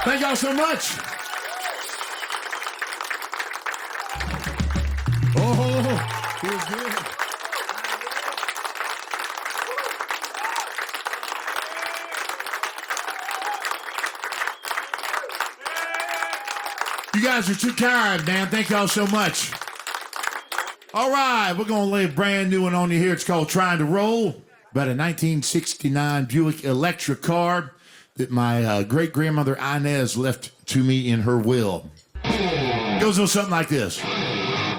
Thank y'all so much. Oh, feels good. You guys are too kind, man. Thank y'all so much. All right, we're going to lay a brand new one on you here. It's called Trying to Roll. About a 1969 Buick Electra car that my great-grandmother Inez left to me in her will. Goes on something like this.